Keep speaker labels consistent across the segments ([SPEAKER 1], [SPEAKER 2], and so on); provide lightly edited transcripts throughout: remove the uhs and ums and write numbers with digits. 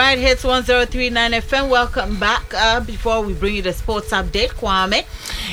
[SPEAKER 1] right, hits 1039 FM. Welcome back. Before we bring you the sports update, Kwame.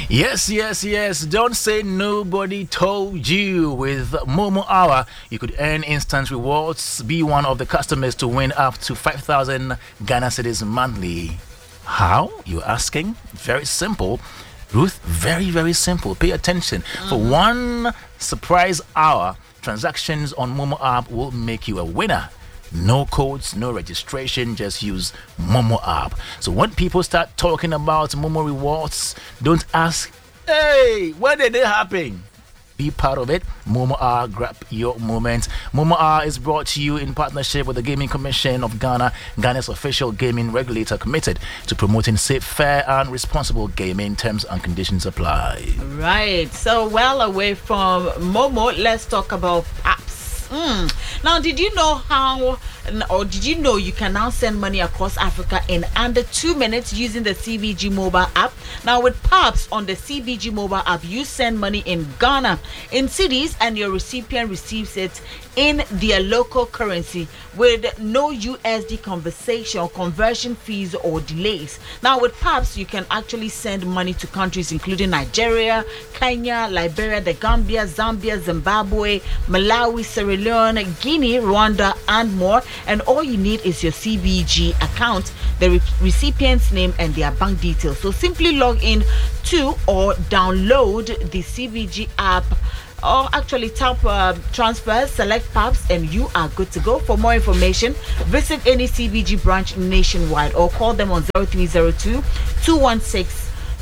[SPEAKER 2] Yes. Don't say nobody told you. With Momo Hour, you could earn instant rewards. Be one of the customers to win up to 5,000 Ghana cedis monthly. How? You're asking? Very simple. Ruth, very, very simple. Pay attention. For one surprise hour, transactions on Momo app will make you a winner. No codes, no registration, just use Momo app. So when people start talking about Momo rewards, don't ask, hey, when did it happen? Be part of it. Momo R, grab your moment. Momo R is brought to you in partnership with the Gaming Commission of Ghana, Ghana's official gaming regulator, committed to promoting safe, fair, and responsible gaming. Terms and conditions apply.
[SPEAKER 1] Right. So, well away from Momo, let's talk about apps. Now, did you know you can now send money across Africa in under 2 minutes using the CBG mobile app? Now, with PAPS on the CBG mobile app, you send money in Ghana in cities and your recipient receives it in their local currency with no USD conversion fees or delays. Now, with PAPS, you can actually send money to countries including Nigeria, Kenya, Liberia, the Gambia, Zambia, Zimbabwe, Malawi, Sierra Leone, Guinea, Rwanda, and more. And all you need is your CBG account, the recipient's name, and their bank details. So simply log in to or download the CBG app, or actually tap transfers, select PAPS, and you are good to go. For more information, visit any CBG branch nationwide or call them on 0302 216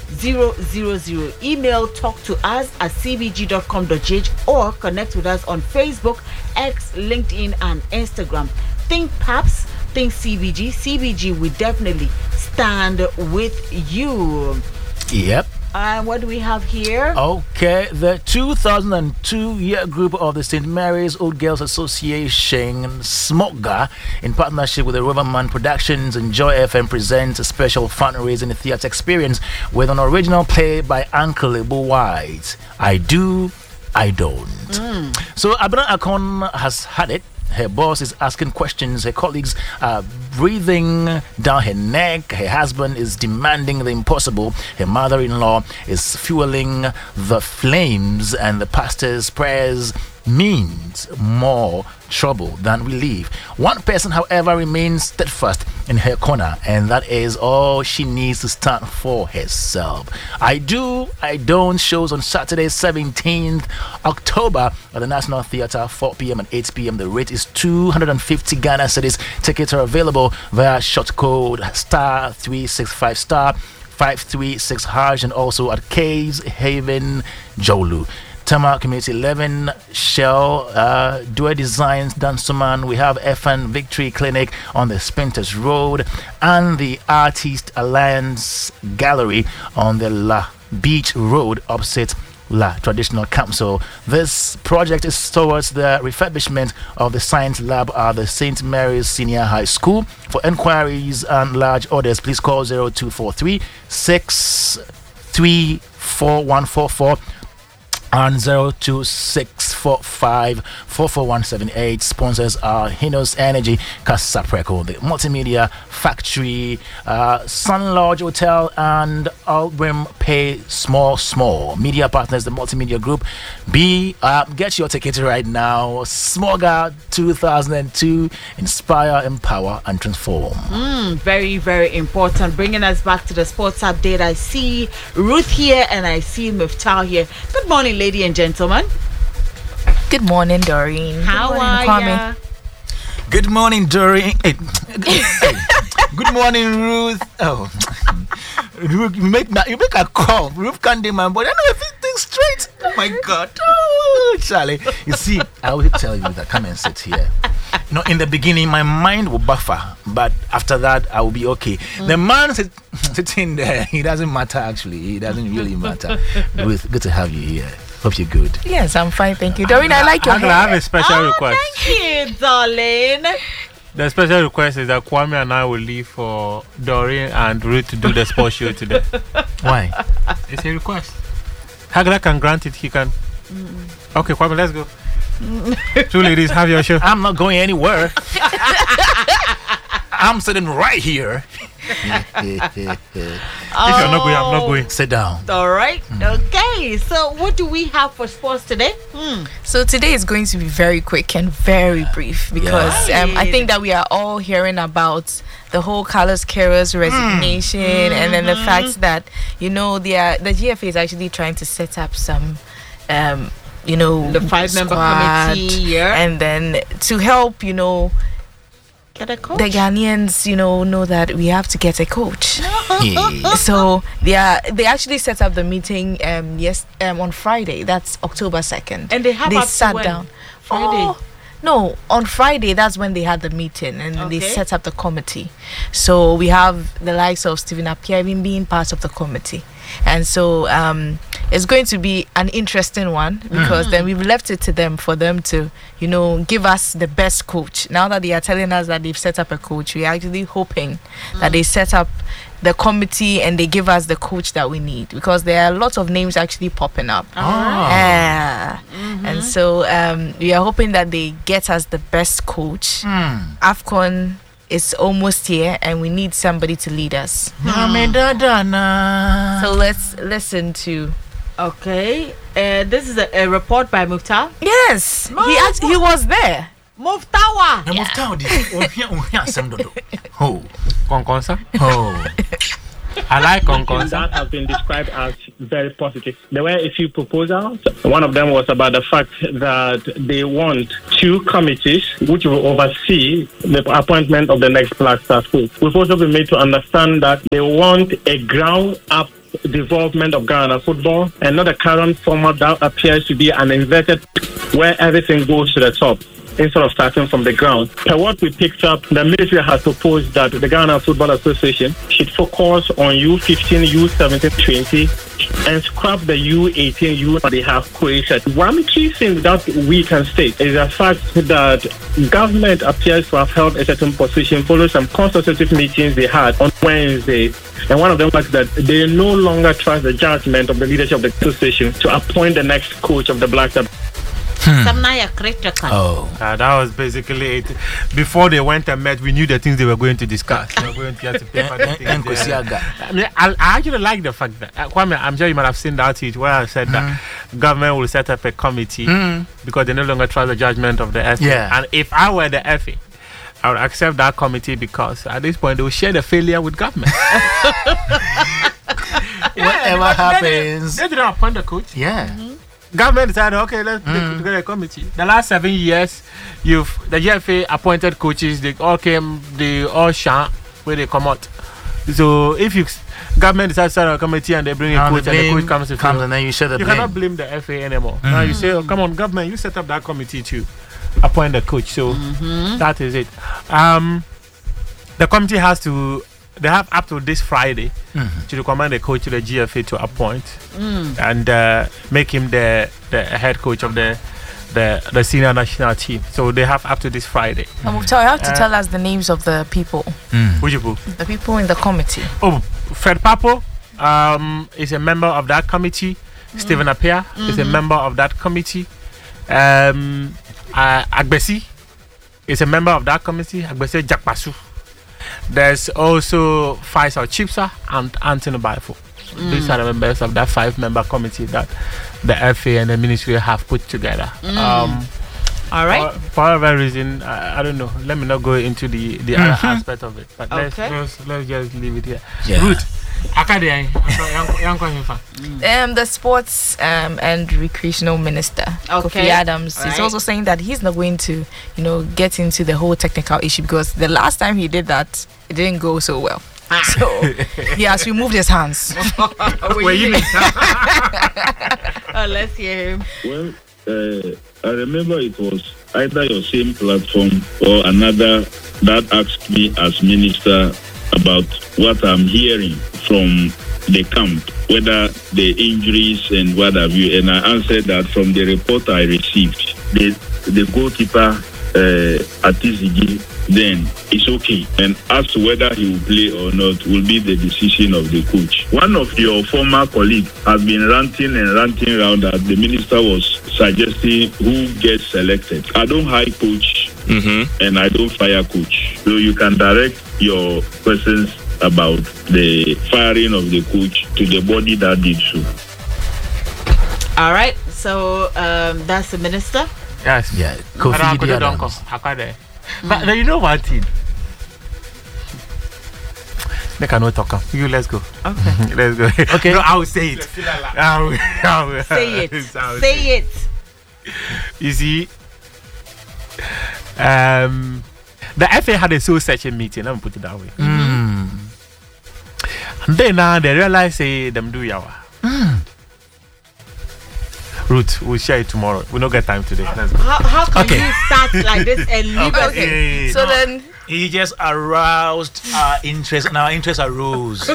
[SPEAKER 1] 000. Email talk to us at cbg.com.gh or connect with us on Facebook, X, LinkedIn, and Instagram. Think PAPS, think CBG. CBG will definitely stand with you.
[SPEAKER 2] Yep.
[SPEAKER 1] And what do we have here?
[SPEAKER 2] Okay, the 2002 year group of the St. Mary's Old Girls Association, SMOGA, in partnership with the Riverman Productions and Joy FM, presents a special fundraising theatre experience with an original play by Uncle Ibu White. I Do, I Don't. So Abena Akon has had it. Her boss is asking questions. Her colleagues are breathing down her neck. Her husband is demanding the impossible. Her mother-in-law is fueling the flames. And the pastor's prayers means more trouble than relief. One person, however, remains steadfast in her corner, and that is all she needs to stand for herself. I Do, I Don't shows on Saturday, 17th October at the National Theatre, 4 p.m. and 8 p.m. The rate is 250 Ghana cedis. Tickets are available via short code *365 *536# and also at Caves Haven, Jolu. Tama Community 11, Shell, Due Designs, Dansoman. We have FN Victory Clinic on the Spinters Road and the Artist Alliance Gallery on the La Beach Road opposite La Traditional Council. This project is towards the refurbishment of the science lab at the St. Mary's Senior High School. For enquiries and large orders, please call 0243 634 and 02645444178. Sponsors are Hinos Energy, Casapreco, the Multimedia Factory, Sun Lodge Hotel, and Albrim Pay Small. Media partners, the Multimedia Group. Get your ticket right now. Smoga 2002. Inspire, empower, and transform.
[SPEAKER 1] Very, very important. Bringing us back to the sports update. I see Ruth here and I see Muftal here. Good morning, ladies and gentlemen.
[SPEAKER 3] Good morning, Doreen.
[SPEAKER 1] How are you?
[SPEAKER 2] Good morning, Doreen. Good morning, Ruth. Oh, Ruth, you make a call. Ruth can't do my body. I know everything straight. Oh my God. Oh, Charlie. You see, I always tell you that come and sit here. You know, in the beginning, my mind will buffer, but after that, I will be okay. The man sitting there, he doesn't matter actually. He doesn't really matter. Ruth, good to have you here. Hope you're good.
[SPEAKER 3] Yes, I'm fine, thank you. Doreen, I like your hair.
[SPEAKER 4] I have a special request.
[SPEAKER 1] Thank you, darling.
[SPEAKER 4] The special request is that Kwame and I will leave for Doreen and Ruth to do the sports show today.
[SPEAKER 2] Why?
[SPEAKER 4] It's a request. Hagla can grant it, he can. Okay, Kwame, let's go. Two ladies, have your show.
[SPEAKER 2] I'm not going anywhere. I'm sitting right here.
[SPEAKER 4] If you're not going, I'm not going.
[SPEAKER 2] Sit down.
[SPEAKER 1] All right. Okay. So, what do we have for sports today?
[SPEAKER 3] So today is going to be very quick and very brief because I think that we are all hearing about the whole Carlos Queiroz resignation and then the fact that the GFA is actually trying to set up some the
[SPEAKER 1] 5-member committee,
[SPEAKER 3] and then to help
[SPEAKER 1] get a coach.
[SPEAKER 3] the Ghanaians know that we have to get a coach. So they actually set up the meeting on Friday. That's October 2nd.
[SPEAKER 1] And they
[SPEAKER 3] sat down
[SPEAKER 1] Friday.
[SPEAKER 3] No, on Friday, that's when they had the meeting and they set up the committee. So we have the likes of Stephen Appiah even being part of the committee. And so it's going to be an interesting one because then we've left it to them for them to, give us the best coach. Now that they are telling us that they've set up a coach, we're actually hoping that they set up the committee and they give us the coach that we need because there are a lot of names actually popping up. And so we are hoping that they get us the best coach. AFCON is almost here and we need somebody to lead us. So let's listen to.
[SPEAKER 1] Okay. This is a report by Muftar.
[SPEAKER 3] Yes, he was there.
[SPEAKER 1] Muftawa.
[SPEAKER 4] Konkonsa?
[SPEAKER 2] Oh.
[SPEAKER 4] I like Konkonsa.
[SPEAKER 5] That have been described as very positive. There were a few proposals. One of them was about the fact that they want 2 committees which will oversee the appointment of the next Black Stars coach. We've also been made to understand that they want a ground-up development of Ghana football and not a current format that appears to be an inverted where everything goes to the top instead of starting from the ground. Per what we picked up, the ministry has proposed that the Ghana Football Association should focus on U15, U17, 20 and scrap the U18 U they have created. One key thing that we can state is the fact that government appears to have held a certain position following some consultative meetings they had on Wednesday. And one of them was that they no longer trust the judgment of the leadership of the association to appoint the next coach of the Black Stars.
[SPEAKER 2] Oh.
[SPEAKER 4] That was basically it. Before they went and met, we knew the things they were going to discuss. They were going to get to paper the things I actually like the fact that Kwame, I'm sure you might have seen that tweet where I said that government will set up a committee because they no longer trust the judgment of the FA.
[SPEAKER 2] Yeah.
[SPEAKER 4] And if I were the FA, I would accept that committee because at this point they will share the failure with government.
[SPEAKER 2] Whatever happens.
[SPEAKER 4] They didn't appoint the coach.
[SPEAKER 2] Yeah.
[SPEAKER 4] Government decided, okay, let's put together a committee. The last 7 years, the GFA appointed coaches. They all came, they all shine where they come out. So if government decides to start a committee and they bring a coach and the coach comes
[SPEAKER 2] and then you share the blame.
[SPEAKER 4] You cannot blame the FA anymore. Now you say, come on, government, you set up that committee to appoint the coach. So that is it. The committee they have up to this Friday to recommend a coach to the GFA to appoint and make him the head coach of the senior national team. So they have up to this Friday.
[SPEAKER 3] You have to tell us the names of the people.
[SPEAKER 4] Which people?
[SPEAKER 3] The people in the committee.
[SPEAKER 4] Oh, Fred Papo is a member of that committee. Stephen Appiah is a member of that committee. Agbesi is a member of that committee. Agbesi Jakpasu. There's also Faisal Chipsa and Anthony Baifo. These are the members of that 5-member committee that the FA and the ministry have put together.
[SPEAKER 1] All right.
[SPEAKER 4] For whatever reason, I don't know. Let me not go into the other aspect of it. But let's just leave it here.
[SPEAKER 2] Yeah.
[SPEAKER 4] Ruth,
[SPEAKER 3] the sports and recreational minister Kofi Adams is also saying that he's not going to get into the whole technical issue because the last time he did that it didn't go so well. So he has removed his hands.
[SPEAKER 1] Let's hear him.
[SPEAKER 6] Well, I remember it was either your same platform or another that asked me as minister about what I'm hearing from the camp, whether the injuries and what have you. And I answered that from the report I received, the goalkeeper Atizigi, then it's okay. And as to whether he will play or not will be the decision of the coach. One of your former colleagues has been ranting around that the minister was suggesting who gets selected. I don't high coach and I don't fire coach. So you can direct your questions about the firing of the coach to the body that did so.
[SPEAKER 1] All right. So that's the minister.
[SPEAKER 4] Yes.
[SPEAKER 2] Yeah. Kofi Adams.
[SPEAKER 4] But you know one thing. They cannot talk. You let's go.
[SPEAKER 1] Okay.
[SPEAKER 4] Let's go.
[SPEAKER 2] Okay.
[SPEAKER 4] No, I will say it. I will
[SPEAKER 1] Say it. Say it.
[SPEAKER 4] You see, the FA had a soul searching meeting. Let me put it that way. And then they realize them do yawa. Ruth, we'll share it tomorrow. We don't get time today. Let's go.
[SPEAKER 1] How can you start like this and leave us?
[SPEAKER 3] Okay. So then
[SPEAKER 2] He just aroused our interest, and our interest arose.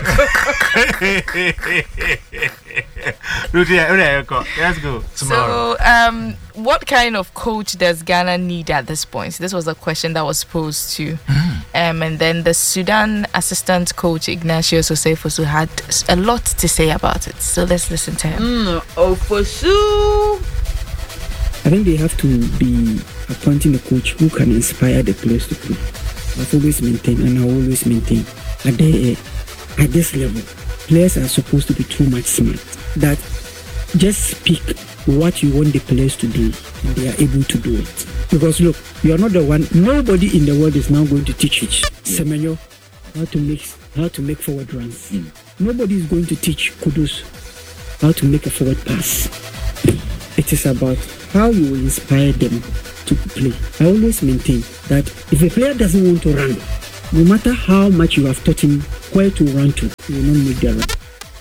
[SPEAKER 4] Let's go.
[SPEAKER 3] So, what kind of coach does Ghana need at this point? This was a question that was posed to. And then the Sudan assistant coach, Ignatius Osefosu, had a lot to say about it. So let's listen to him.
[SPEAKER 1] Ofosu.
[SPEAKER 7] I think they have to be appointing a coach who can inspire the players to play. I've always maintained, and I always maintain, at this level, players are supposed to be too much smart. That just speak what you want the players to do, and they are able to do it. Because look, you are not the one. Nobody in the world is now going to teach Semenyo how to make forward runs. Nobody is going to teach Kudus how to make a forward pass. It is about how you will inspire them to play. I always maintain that if a player doesn't want to run, no matter how much you have taught him where to run to, he will not make the run.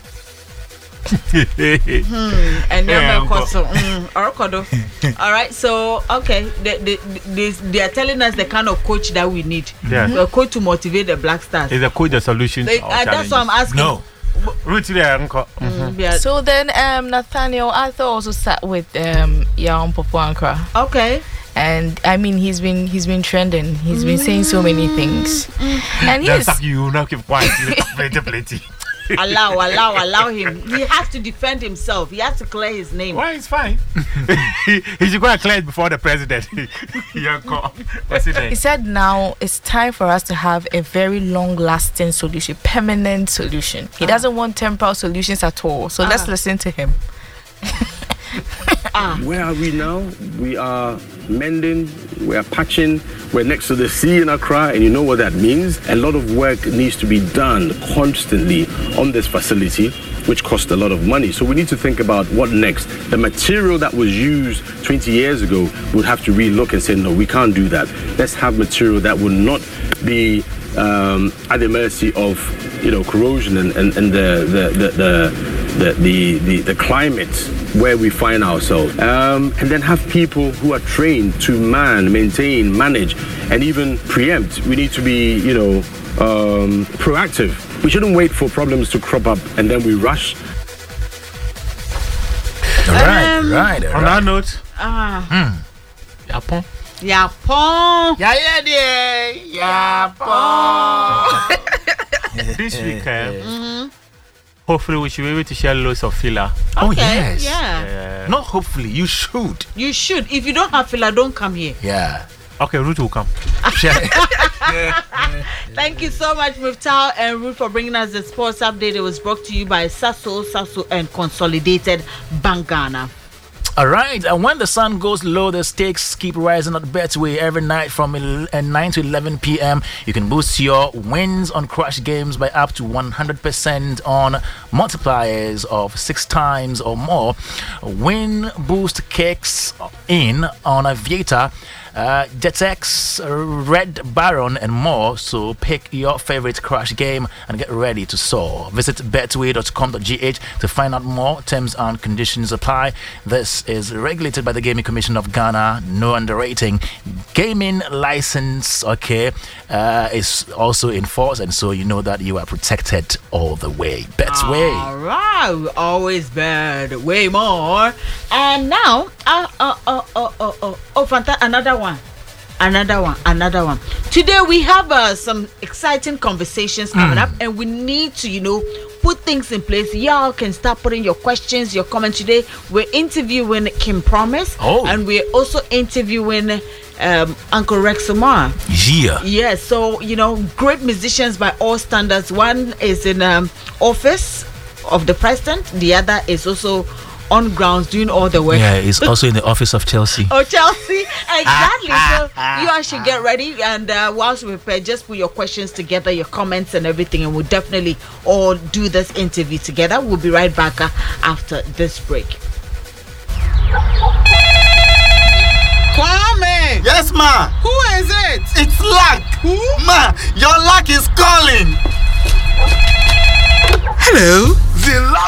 [SPEAKER 1] All right, so okay, they are telling us the kind of coach that we need.
[SPEAKER 4] Yeah.
[SPEAKER 1] A coach to motivate the Black Stars.
[SPEAKER 4] Is the coach the solution?
[SPEAKER 1] That's what I'm asking.
[SPEAKER 2] No.
[SPEAKER 3] So then Nathaniel Arthur also sat with Yaon Popoankra.
[SPEAKER 1] Okay.
[SPEAKER 3] And I mean he's been trending. He's been saying so many things. And he's
[SPEAKER 4] you now keep quiet. Plenty.
[SPEAKER 1] Allow him. He has to defend himself. He has to clear his name.
[SPEAKER 4] Why? It's fine. He should go and clear it before the president.
[SPEAKER 3] He said now it's time for us to have a very long-lasting solution, permanent solution. He doesn't want temporal solutions at all. So let's listen to him.
[SPEAKER 8] Where are we now? We are mending, we are patching, we're next to the sea in Accra, and you know what that means. A lot of work needs to be done constantly on this facility, which costs a lot of money. So we need to think about what next. The material that was used 20 years ago would have to relook and say, no, we can't do that. Let's have material that will not be at the mercy of corrosion and the climate where we find ourselves, and then have people who are trained to maintain, manage, and even preempt. We need to be, proactive. We shouldn't wait for problems to crop up and then we rush.
[SPEAKER 2] Right.
[SPEAKER 4] On that note,
[SPEAKER 1] Yapon.
[SPEAKER 4] This weekend, hopefully we should be able to share loads of filler.
[SPEAKER 2] Oh yes.
[SPEAKER 1] Yeah.
[SPEAKER 2] Not hopefully, you should.
[SPEAKER 1] You should. If you don't have filler, don't come here.
[SPEAKER 2] Yeah.
[SPEAKER 4] Okay, Ruth will come.
[SPEAKER 1] Thank you so much, Miftah and Ruth, for bringing us the sports update. It was brought to you by Sasso, and Consolidated Bank Ghana.
[SPEAKER 2] All right, and when the sun goes low, the stakes keep rising at Betway every night from 9 to 11 p.m. You can boost your wins on crash games by up to 100% on multipliers of 6 times or more. Win boost kicks in on Aviator, Jetex, Red Baron, and more. So pick your favorite crash game and get ready to soar. Visit betway.com.gh to find out more. Terms and conditions apply. This is regulated by the Gaming Commission of Ghana. No underrating. Gaming license, is also enforced, and so you know that you are protected all the way. Betway.
[SPEAKER 1] All right, always bet way more. And now, another one. Today we have some exciting conversations coming up, and we need to, put things in place. Y'all can start putting your questions, your comments. Today we're interviewing Kim Promise, and we're also interviewing Uncle Rex Omar. Yes, so great musicians by all standards. One is in office of the president, the other is also on grounds doing all the work.
[SPEAKER 2] Yeah, he's also in the office of Chelsea.
[SPEAKER 1] Oh, Chelsea, exactly. So you all should get ready, and whilst we prepare, just put your questions together, your comments and everything, and we'll definitely all do this interview together. We'll be right back after this break.
[SPEAKER 9] Kwame!
[SPEAKER 10] Yes, ma.
[SPEAKER 9] Who is it?
[SPEAKER 10] It's Luck.
[SPEAKER 9] Who?
[SPEAKER 10] Ma, your luck is calling.
[SPEAKER 9] Hello.
[SPEAKER 10] The luck